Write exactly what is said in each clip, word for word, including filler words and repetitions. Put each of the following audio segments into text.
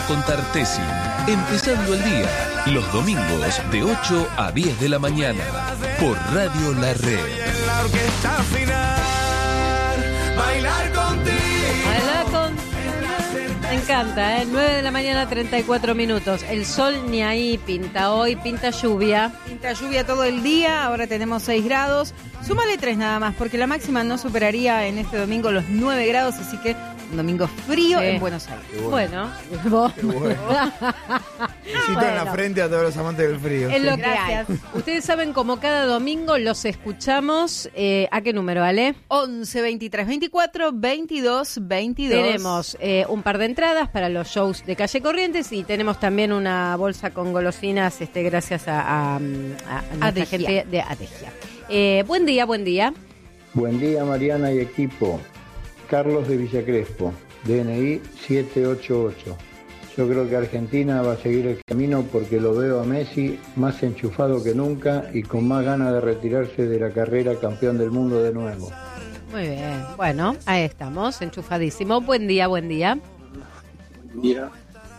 contar Tessy. Empezando el día, los domingos de ocho a diez de la mañana, por Radio La Red. La orquesta final, bailar contigo. Bailar contigo. Me encanta, ¿eh? nueve de la mañana, treinta y cuatro minutos. El sol ni ahí pinta hoy, pinta lluvia. Pinta lluvia todo el día, ahora tenemos seis grados. Súmale tres nada más, porque la máxima no superaría en este domingo los nueve grados, así que un domingo frío Sí. en Buenos Aires. Qué bueno. Bueno, vos- Qué bueno. Besito Bueno. en la frente a todos los amantes del frío. es sí. lo que Gracias. hay. Ustedes saben, como cada domingo los escuchamos. Eh, ¿A qué número, Ale? once, veintitrés, veinticuatro, veintidós, veintidós. Tenemos eh, un par de entradas para los shows de Calle Corrientes y tenemos también una bolsa con golosinas, este, gracias a, a, a, a nuestra Adegia. gente de Adegia. Eh, buen día, buen día. Buen día, Mariana y equipo. Carlos de Villa Crespo, D N I siete ocho ocho. Yo creo que Argentina va a seguir el camino porque lo veo a Messi más enchufado que nunca y con más ganas de retirarse de la carrera campeón del mundo de nuevo. Muy bien. Bueno, ahí estamos, enchufadísimo. Buen día, buen día. Buen día.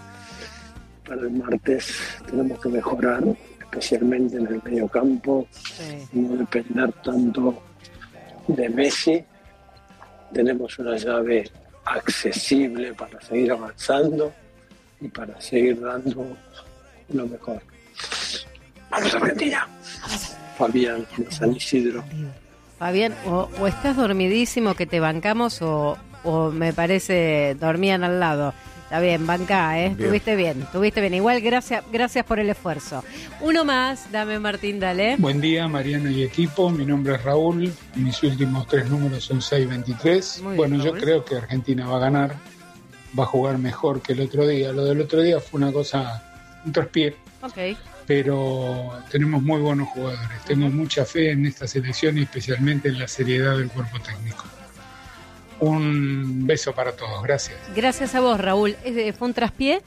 Para el martes tenemos que mejorar, especialmente en el mediocampo, Sí. no depender tanto de Messi. Tenemos una llave accesible para seguir avanzando y para seguir dando lo mejor. ¡Vamos a Argentina! Fabián de San Isidro. Fabián, o, o estás dormidísimo que te bancamos o, o me parece dormían al lado. Está bien, banca, ¿eh? Bien. Estuviste bien, estuviste bien. Igual, gracias gracias por el esfuerzo. Uno más, dame Martín, dale. Buen día, Mariano y equipo. Mi nombre es Raúl. Mis últimos tres números son seis veintitrés. Muy bien, Bueno, yo Raúl. creo que Argentina va a ganar. Va a jugar mejor que el otro día. Lo del otro día fue una cosa, un traspié, Ok. pero tenemos muy buenos jugadores. Tengo mucha fe en esta selección y especialmente en la seriedad del cuerpo técnico. Un beso para todos. Gracias. Gracias a vos, Raúl. ¿Es- ¿Fue un traspié?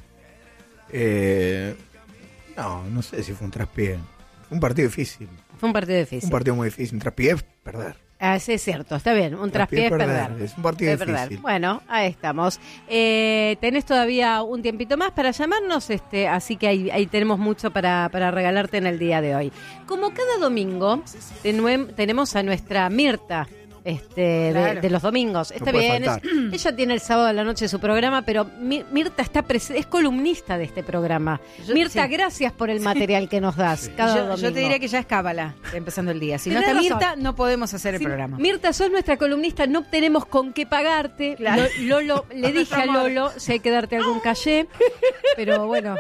Eh, no, no sé si fue un traspié. Fue un partido difícil. Fue un partido difícil. Un partido muy difícil. Un traspié es perder. Ah, sí, es cierto, está bien. Un traspié es perder. Es un partido Es perder. difícil. Bueno, ahí estamos. Eh, tenés todavía un tiempito más para llamarnos, este, así que ahí, ahí tenemos mucho para, para regalarte en el día de hoy. Como cada domingo, tenue- tenemos a nuestra Mirta. Este, de, Claro. de los domingos. Está puede bien, es- faltar. ella tiene el sábado a la noche su programa, pero Mi- Mirta está pres- es columnista de este programa. Yo- Mirta, sí. gracias por el material que nos das cada Yo, domingo. yo te diría que ya es cábala empezando el día. Si no Tenés está razón. Mirta, no podemos hacer el Sí, programa. Mirta, sos nuestra columnista, no tenemos con qué pagarte. Claro. Lo- Lolo, le dije a Lolo si hay que darte algún caché, pero bueno.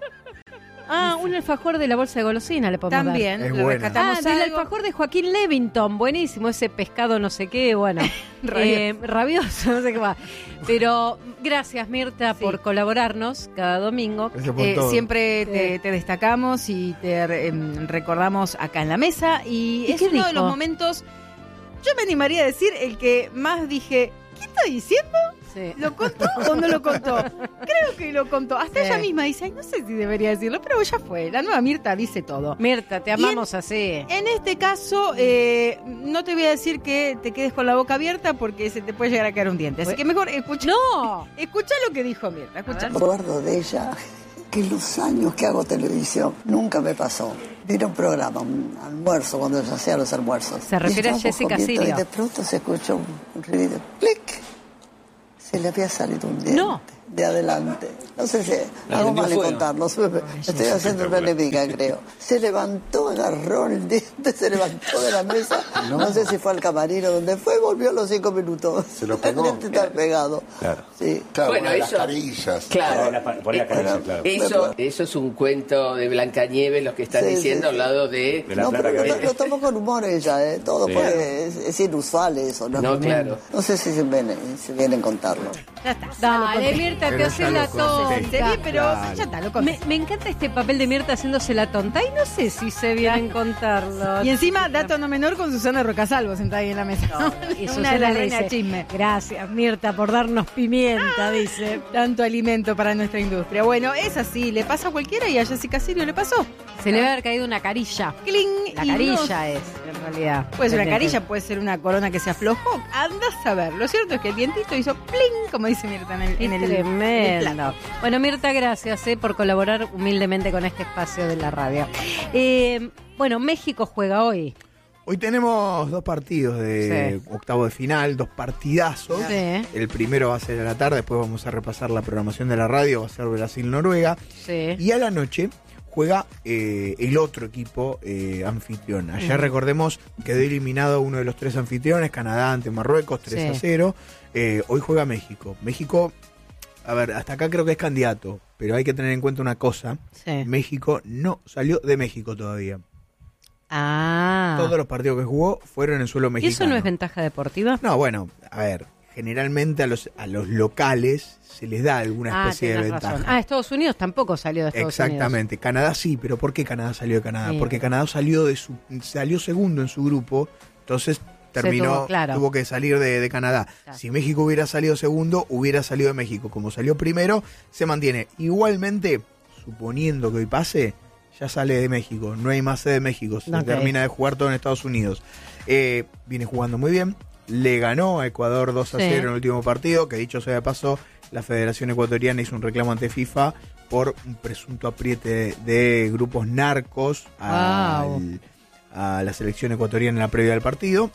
Ah, un alfajor de la bolsa de golosina le podemos También Es lo buena. dar. rescatamos Ah, del algo. alfajor de Joaquín Levington, buenísimo, ese pescado no sé qué, bueno. eh, rabioso, no sé qué va. Pero gracias, Mirta, Sí. por colaborarnos cada domingo. Gracias por Eh, todo. siempre Sí. te, te destacamos y te re- em, recordamos acá en la mesa y, ¿Y es qué uno dijo? de los momentos, yo me animaría a decir, el que más dije, ¿qué está diciendo? Sí. ¿Lo contó o no lo contó? Creo que lo contó. Hasta Sí. ella misma dice, ay, no sé si debería decirlo, pero ya fue. La nueva Mirta dice todo. Mirta, te amamos así. En este caso, eh, no te voy a decir que te quedes con la boca abierta porque se te puede llegar a caer un diente. Así que mejor escucha, ¡No! escucha lo que dijo Mirta. Escucha. Recuerdo de ella que los años que hago televisión nunca me pasó. Vino un programa, un almuerzo, cuando yo hacía los almuerzos. Se refiere Y a estábamos Jessica comiendo Sirio. Y de pronto se escuchó un, un ruido, ¡clic! Se le había salido un diente No. de adelante. No sé si hago mal en contarlo. Estoy haciendo una enemiga, creo. Se levantó, agarró el diente, se levantó de la mesa. No, sé si fue al camarino donde fue, volvió a los cinco minutos. Se lo pegó. El diente está pegado. Claro. Sí. Claro, Bueno, una de las eso- carillas. Claro. Por la carilla, claro. Eso, eso es un cuento de Blancanieves, los que están Sí, diciendo sí, al sí. lado de... No, pero lo, lo tomó con humor ella, ¿eh? Todo Sí. fue, es, es inusual eso, ¿no? No, claro. No sé si se vienen, si vienen a contarlo. Ya está. Dale, Mirta, te Pero haces ya la lo conté. Sí, tonta. pero Claro. ya está, lo conté. Me, me encanta este papel de Mirta haciéndose la tonta y no sé si se vienen contarlo. Y encima, dato no menor, con Susana Rocasalvo sentada ahí en la mesa. Y Una Susana de las le reinas dice, chisme. gracias Mirta por darnos pimienta, dice. Tanto alimento para nuestra industria. Bueno, es así, le pasa a cualquiera y a Jessica Sirio le pasó. Se le va a haber caído una carilla. Cling, La y carilla no- es, en realidad. Puede ser una Realmente. carilla, puede ser una corona que se aflojó. Anda a saber. Lo cierto es que el vientito hizo pling, como dice Mirta en el, en el Tremendo. tremendo. Bueno, Mirta, gracias eh, por colaborar humildemente con este espacio de la radio. Eh, bueno, México juega hoy. Hoy tenemos dos partidos de sí. octavo de final, dos partidazos. Sí. El primero va a ser a la tarde, después vamos a repasar la programación de la radio, va a ser Brasil-Noruega. Sí. Y a la noche juega eh, el otro equipo eh, anfitrión. Ayer mm. recordemos quedó eliminado uno de los tres anfitriones, Canadá ante Marruecos, tres sí. a cero. Eh, hoy juega México. México, a ver, hasta acá creo que es candidato, pero hay que tener en cuenta una cosa. Sí. México no salió de México todavía. Ah. Todos los partidos que jugó fueron en suelo mexicano. ¿Y eso no es ventaja deportiva? No, bueno, a ver, generalmente a los a los locales se les da alguna ah, especie de ventaja. Razón. Ah, Estados Unidos tampoco salió de Estados Exactamente. Unidos. Exactamente, Canadá sí, pero ¿por qué Canadá salió de Canadá? Sí. Porque Canadá salió de su salió segundo en su grupo, entonces terminó, tuvo, claro. tuvo que salir de, de Canadá. Claro. Si México hubiera salido segundo, hubiera salido de México. Como salió primero, se mantiene. Igualmente, suponiendo que hoy pase, ya sale de México, no hay más sede de México, se okay. termina de jugar todo en Estados Unidos. Eh, viene jugando muy bien, le ganó a Ecuador dos a cero sí. en el último partido, que dicho sea de paso, la Federación Ecuatoriana hizo un reclamo ante FIFA por un presunto apriete de, de grupos narcos al, wow. a la selección ecuatoriana en la previa del partido.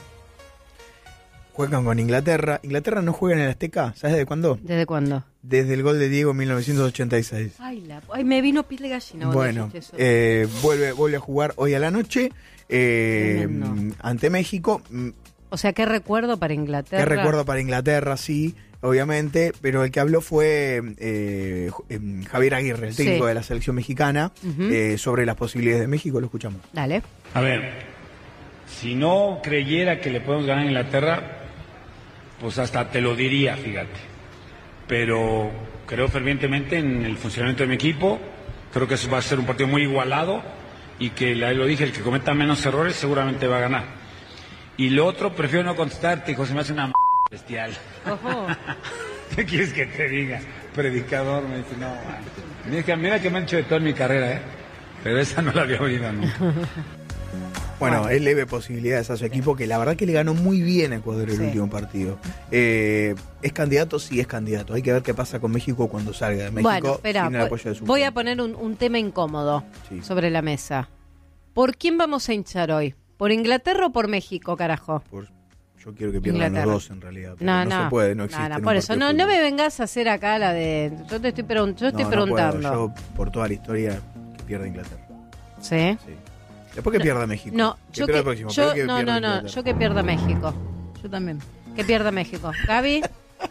Juegan con Inglaterra. Inglaterra no juega en el Azteca, ¿sabes desde cuándo? ¿Desde cuándo? Desde el gol de Diego en mil novecientos ochenta y seis. Ay, la, ay me vino piel de gallina. Bueno, eh, vuelve, vuelve a jugar hoy a la noche eh, ante México. O sea, ¿qué recuerdo para Inglaterra? ¿Qué recuerdo para Inglaterra? Sí, obviamente, pero el que habló fue eh, Javier Aguirre, el técnico sí. de la selección mexicana, uh-huh. eh, sobre las posibilidades de México. Lo escuchamos. Dale. A ver, si no creyera que le podemos ganar a Inglaterra, pues hasta te lo diría, fíjate. Pero creo fervientemente en el funcionamiento de mi equipo. Creo que eso va a ser un partido muy igualado y que, lo dije, el que cometa menos errores seguramente va a ganar. Y lo otro, prefiero no contestarte, José, me hace una m*** bestial. Ojo. ¿Qué quieres que te diga? Predicador, me dice, no, man. Mira, mira que me han hecho de todo en mi carrera, ¿eh? Pero esa no la había oído nunca. Bueno, él le ve posibilidades a su equipo, que la verdad que le ganó muy bien a Ecuador el sí. último partido. Eh, ¿Es candidato? Sí, es candidato. Hay que ver qué pasa con México cuando salga de México. Bueno, espera, sin el apoyo de su voy a poner un, un tema incómodo sí. sobre la mesa. ¿Por quién vamos a hinchar hoy? ¿Por Inglaterra o por México, carajo? Por, yo quiero que pierdan Inglaterra. Los dos, en realidad. No, no, no se puede, no existe. No, no, por eso, no, no me vengas a hacer acá la de... Yo te estoy, pregun- yo estoy no, preguntando. No puedo. Yo, por toda la historia, que pierda Inglaterra. ¿Sí? Sí. Después que no, pierda México. No, que yo, que, próximo, yo que no, no, no, yo que pierda México. Yo también. Que pierda México. ¿Gaby?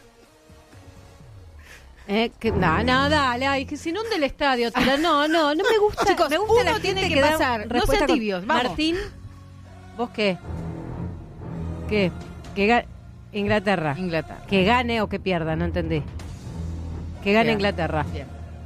eh, que, no, no, dale, ay, que se inunde el estadio. Tira. No, no, no me gusta. Chicos, me gusta uno la tiene gente que, que pasar. Da no sean tibios, vamos. Martín, ¿vos qué? ¿Qué? Que ga- Inglaterra. Inglaterra. Que gane o que pierda, no entendí. Que gane Bien. Inglaterra. Bien.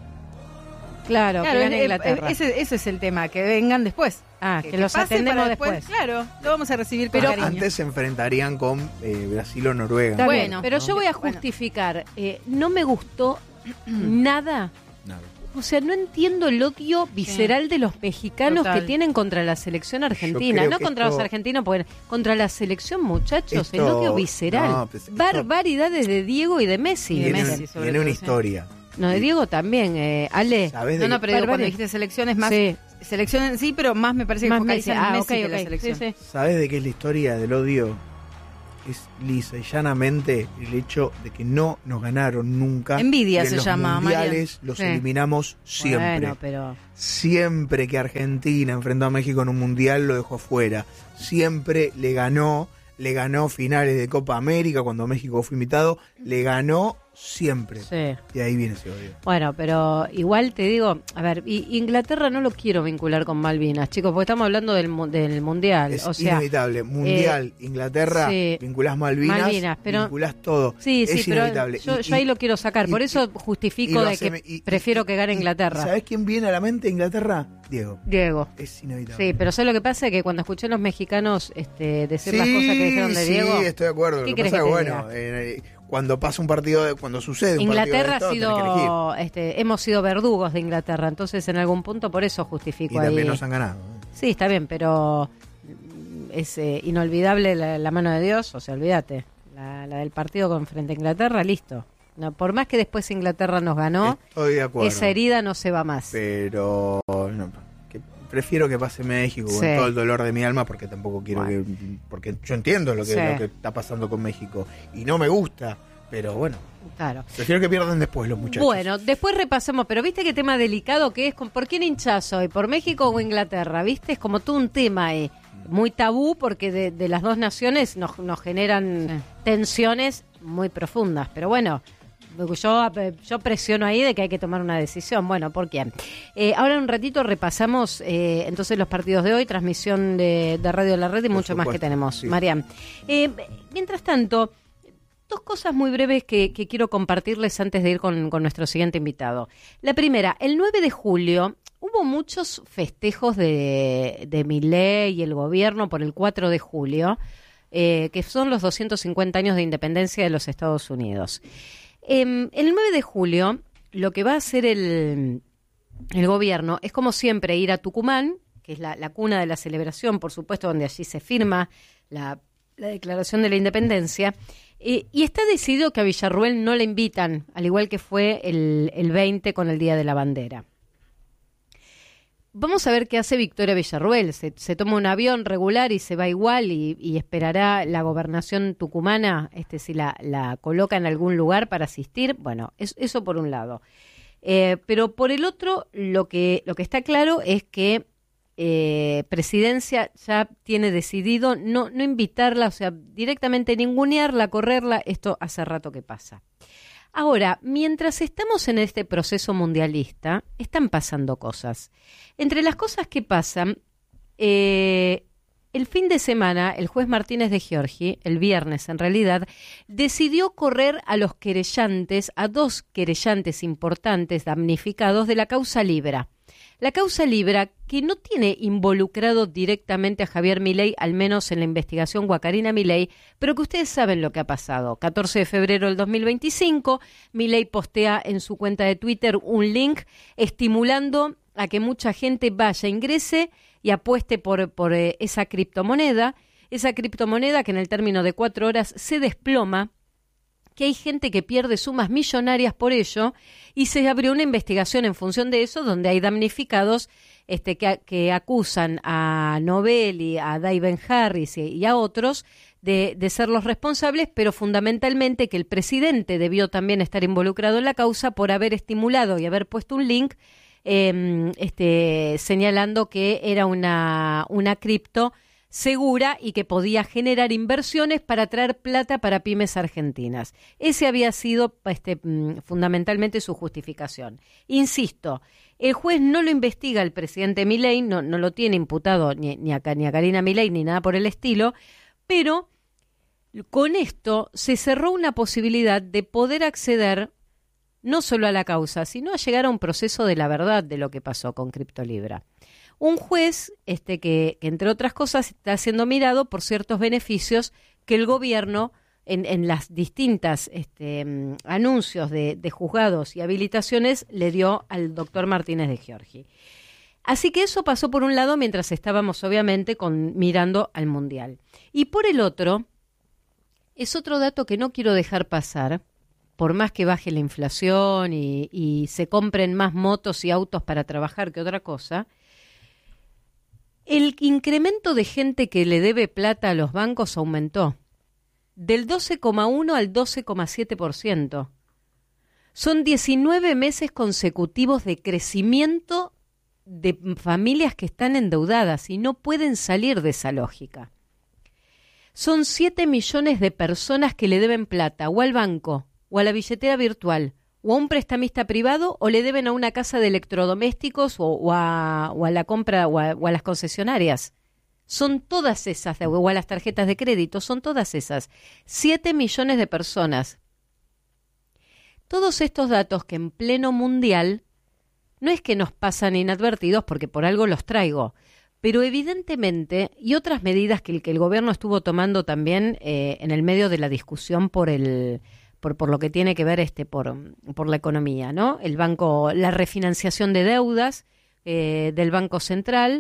Claro, claro, que gane eh, Inglaterra. Ese, ese es el tema, que vengan después. Ah, que, que, que los atendemos después. después. Claro, lo vamos a recibir con pero cariño. Antes se enfrentarían con eh, Brasil o Noruega. Está bueno, bien, pero ¿no? yo voy a justificar. Bueno. Eh, no me gustó nada. Nada. O sea, no entiendo el odio visceral sí. de los mexicanos Total. que tienen contra la selección argentina. No contra esto, los argentinos, porque contra la selección, muchachos, esto, el odio visceral. No, pues, Barbaridades de Diego y de Messi. Y de Messi Messi sobre tiene todo, una historia. No, de Diego también, eh, Ale. No, no, pero digo, cuando dijiste selecciones más... Sí. Selección en sí, pero más me parece que focalizan en ah, Messi okay, que okay. la selección. Sí, sí. ¿Sabes de qué es la historia del odio? Es lisa y llanamente el hecho de que no nos ganaron nunca. Envidia y en se los llama, mundiales los sí. eliminamos siempre. Bueno, pero... Siempre que Argentina enfrentó a México en un mundial lo dejó fuera. Siempre le ganó, le ganó finales de Copa América cuando México fue invitado, le ganó siempre. Sí. Y ahí viene ese odio. Bueno, pero igual te digo, a ver, Inglaterra no lo quiero vincular con Malvinas, chicos, porque estamos hablando del, del Mundial. Es o sea, inevitable. Mundial, eh, Inglaterra, sí, vinculás Malvinas, Malvinas pero, vinculás todo. Sí, es sí, inevitable. Pero yo, y, yo ahí lo quiero sacar, y, por eso justifico de que y, prefiero y, que gane Inglaterra. ¿Sabés quién viene a la mente de Inglaterra? Diego. Diego. Es inevitable. Sí, pero ¿sabes lo que pasa? Que cuando escuché a los mexicanos este, decir sí, las cosas que dijeron de sí, Diego... Sí, estoy de acuerdo. Lo que pasa es que, bueno, eh, cuando pasa un partido, de, cuando sucede un Inglaterra partido de esto, ha sido, este, hemos sido verdugos de Inglaterra, entonces en algún punto por eso justifico y ahí. también nos han ganado. Sí, está bien, pero es eh, inolvidable la, la mano de Dios, o sea, olvídate, la, la del partido con frente a Inglaterra, listo. no, por más que después Inglaterra nos ganó, Estoy de acuerdo. esa herida no se va más. Pero no, que prefiero que pase México Sí. con todo el dolor de mi alma, porque tampoco quiero Bueno. que... Porque yo entiendo lo que, Sí. lo que está pasando con México. Y no me gusta, pero bueno. Claro. Prefiero que pierdan después los muchachos. Bueno, después repasemos, pero viste qué tema delicado que es, con ¿por quién hinchás hoy? ¿Por México o Inglaterra? ¿Viste? Es como todo un tema eh, muy tabú, porque de, de las dos naciones nos, nos generan Sí. tensiones muy profundas. Pero bueno, yo, yo presiono ahí de que hay que tomar una decisión. Bueno, ¿por quién? Eh, ahora en un ratito repasamos eh, entonces los partidos de hoy, transmisión de, de Radio La Red y Por mucho más que supuesto, tenemos. sí. Marian. Eh, mientras tanto... Dos cosas muy breves que, que quiero compartirles antes de ir con, con nuestro siguiente invitado. La primera, el nueve de julio hubo muchos festejos de, de Milei y el gobierno por el cuatro de julio, eh, que son los doscientos cincuenta años de independencia de los Estados Unidos. Eh, el nueve de julio, lo que va a hacer el, el gobierno es, como siempre, ir a Tucumán, que es la, la cuna de la celebración, por supuesto, donde allí se firma la, la Declaración de la Independencia. Eh, y está decidido que a Villarruel no le invitan, al igual que fue el, el veinte con el Día de la Bandera. Vamos a ver qué hace Victoria Villarruel. Se, se toma un avión regular y se va igual y, y esperará la gobernación tucumana, este, si la, la coloca en algún lugar para asistir. Bueno, es, eso por un lado. Eh, pero por el otro, lo que, lo que está claro es que Eh, Presidencia ya tiene decidido no, no invitarla, o sea, directamente ningunearla, correrla. Esto hace rato que pasa. Ahora, mientras estamos en este proceso mundialista, están pasando cosas. Entre las cosas que pasan, eh, el fin de semana, el juez Martínez de Giorgi, el viernes en realidad, decidió correr a los querellantes, a dos querellantes importantes damnificados de la causa Libra. La causa Libra, que no tiene involucrado directamente a Javier Milei, al menos en la investigación Guacarina Milei, pero que ustedes saben lo que ha pasado. catorce de febrero del dos mil veinticinco, Milei postea en su cuenta de Twitter un link estimulando a que mucha gente vaya, ingrese y apueste por, por eh, esa criptomoneda, esa criptomoneda que en el término de cuatro horas se desploma, que hay gente que pierde sumas millonarias por ello, y se abrió una investigación en función de eso, donde hay damnificados este, que, que acusan a Novelli, a David Harris y, y a otros de, de ser los responsables, pero fundamentalmente que el presidente debió también estar involucrado en la causa por haber estimulado y haber puesto un link eh, este, señalando que era una, una cripto segura y que podía generar inversiones para traer plata para pymes argentinas. Ese había sido este, fundamentalmente su justificación. Insisto, el juez no lo investiga el presidente Milei, no, no lo tiene imputado ni, ni, a, ni a Karina Milei ni nada por el estilo, pero con esto se cerró una posibilidad de poder acceder no solo a la causa, sino a llegar a un proceso de la verdad de lo que pasó con Criptolibra. Un juez este, que, que, entre otras cosas, está siendo mirado por ciertos beneficios que el gobierno, en, en las distintas este, um, anuncios de, de juzgados y habilitaciones, le dio al doctor Martínez de Giorgi. Así que eso pasó por un lado mientras estábamos, obviamente, con, mirando al Mundial. Y por el otro, es otro dato que no quiero dejar pasar, por más que baje la inflación y, y se compren más motos y autos para trabajar que otra cosa. El incremento de gente que le debe plata a los bancos aumentó del doce coma uno al doce coma siete por ciento. Son diecinueve meses consecutivos de crecimiento de familias que están endeudadas y no pueden salir de esa lógica. Son siete millones de personas que le deben plata o al banco, o a la billetera virtual, o a un prestamista privado, o le deben a una casa de electrodomésticos, o, o, a, o a la compra, o a, o a las concesionarias. Son todas esas, o a las tarjetas de crédito, son todas esas. Siete millones de personas. Todos estos datos que en pleno mundial no es que nos pasan inadvertidos, porque por algo los traigo, pero evidentemente, y otras medidas que el, que el gobierno estuvo tomando también eh, en el medio de la discusión por el... Por, por lo que tiene que ver este por, por la economía, ¿no? El banco, la refinanciación de deudas eh, del Banco Central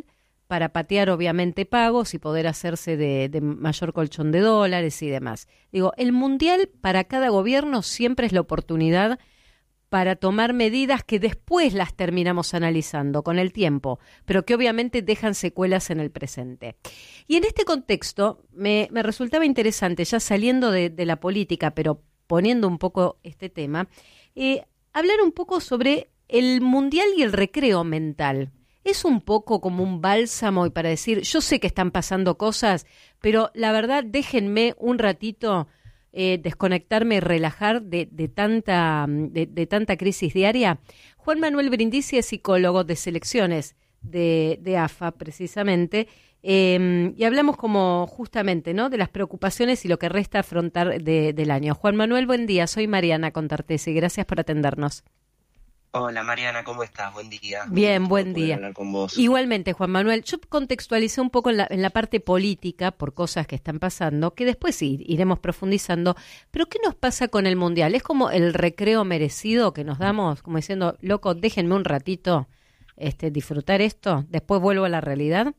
para patear obviamente pagos y poder hacerse de, de mayor colchón de dólares y demás. Digo, el Mundial para cada gobierno siempre es la oportunidad para tomar medidas que después las terminamos analizando con el tiempo, pero que obviamente dejan secuelas en el presente. Y en este contexto me, me resultaba interesante, ya saliendo de, de la política, pero poniendo un poco este tema, eh, hablar un poco sobre el Mundial y el recreo mental. Es un poco como un bálsamo y para decir, yo sé que están pasando cosas, pero la verdad déjenme un ratito eh, desconectarme y relajar de, de, tanta, de, de tanta crisis diaria. Juan Manuel Brindisi es psicólogo de selecciones de, de A F A precisamente, eh, y hablamos como justamente, ¿no?, de las preocupaciones y lo que resta afrontar de, del año. Juan Manuel, buen día, soy Mariana Contartesi, gracias por atendernos. Hola Mariana, ¿cómo estás? Buen día. Bien, buen día. Hablar con vos. Igualmente, Juan Manuel, yo contextualicé un poco en la, en la parte política por cosas que están pasando, que después sí, iremos profundizando, pero ¿qué nos pasa con el Mundial? ¿Es como el recreo merecido que nos damos, como diciendo, loco, déjenme un ratito este, disfrutar esto, después vuelvo a la realidad?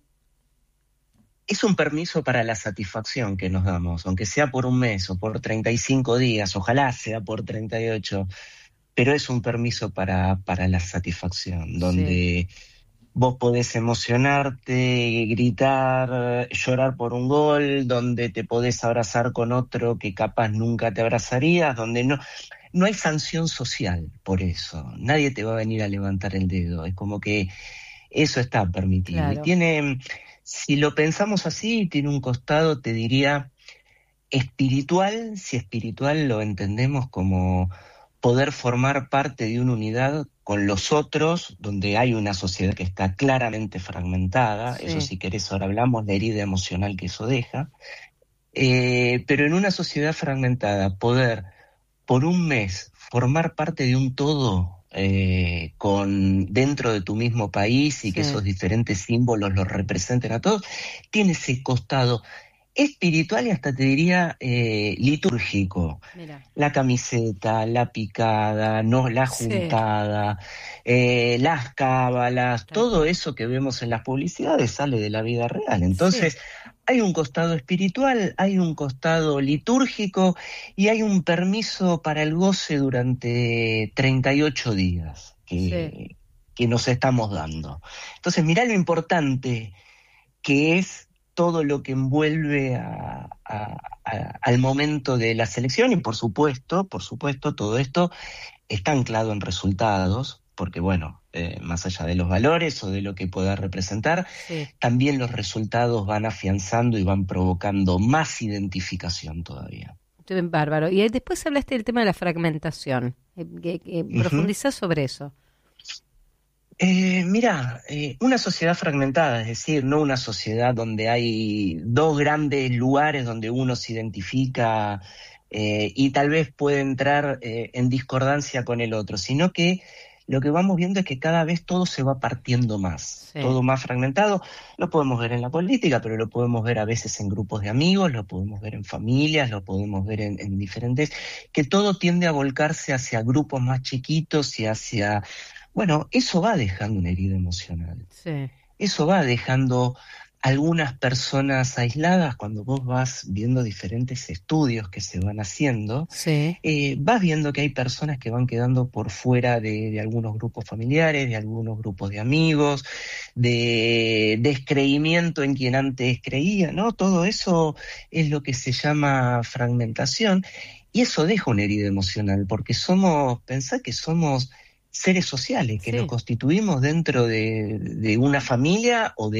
Es un permiso para la satisfacción que nos damos, aunque sea por un mes o por treinta y cinco días, ojalá sea por treinta y ocho. Pero es un permiso para, para la satisfacción, donde sí. Vos podés emocionarte, gritar, llorar por un gol, donde te podés abrazar con otro que capaz nunca te abrazarías, donde no, no hay sanción social por eso. Nadie te va a venir a levantar el dedo. Es como que eso está permitido. Claro. Y tiene, si lo pensamos así, tiene un costado, te diría, espiritual, si espiritual lo entendemos como poder formar parte de una unidad con los otros, donde hay una sociedad que está claramente fragmentada, sí. Eso si querés ahora hablamos, la herida emocional que eso deja, eh, pero en una sociedad fragmentada, poder por un mes formar parte de un todo eh, con dentro de tu mismo país y sí. Que esos diferentes símbolos los representen a todos, tiene ese costado espiritual y hasta te diría eh, litúrgico. Mira. La camiseta, la picada, no la juntada, sí. eh, las cábalas, sí. Todo eso que vemos en las publicidades sale de la vida real. Entonces, sí. Hay un costado espiritual, hay un costado litúrgico y hay un permiso para el goce durante treinta y ocho días que, sí. que nos estamos dando. Entonces, mirá lo importante que es todo lo que envuelve a, a, a, al momento de la selección y por supuesto, por supuesto, todo esto está anclado en resultados, porque bueno, eh, más allá de los valores o de lo que pueda representar, sí. También los resultados van afianzando y van provocando más identificación todavía. Bárbaro. Y después hablaste del tema de la fragmentación. Eh, eh, eh, ¿Profundizás uh-huh. sobre eso? Eh, mira, eh, una sociedad fragmentada, es decir, no una sociedad donde hay dos grandes lugares donde uno se identifica eh, y tal vez puede entrar eh, en discordancia con el otro, sino que lo que vamos viendo es que cada vez todo se va partiendo más, sí. Todo más fragmentado. Lo podemos ver en la política, pero lo podemos ver a veces en grupos de amigos, lo podemos ver en familias, lo podemos ver en, en diferentes, que todo tiende a volcarse hacia grupos más chiquitos y hacia... Bueno, eso va dejando una herida emocional. Sí. Eso va dejando algunas personas aisladas. Cuando vos vas viendo diferentes estudios que se van haciendo, sí. eh, vas viendo que hay personas que van quedando por fuera de, de algunos grupos familiares, de algunos grupos de amigos, de descreimiento en quien antes creía, ¿no? Todo eso es lo que se llama fragmentación y eso deja una herida emocional porque somos, pensá que somos seres sociales, que sí. Nos constituimos dentro de, de una familia o de